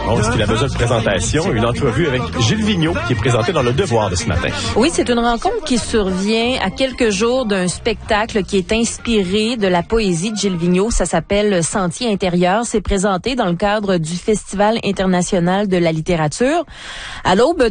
Bon, est-ce qu'il a besoin de présentation? Une entrevue avec Gilles Vigneault qui est présenté dans Le Devoir de ce matin. Oui, c'est une rencontre qui survient à quelques jours d'un spectacle qui est inspiré de la poésie de Gilles Vigneault. Ça s'appelle Sentier intérieur. C'est présenté dans le cadre du Festival international de la littérature. À l'aube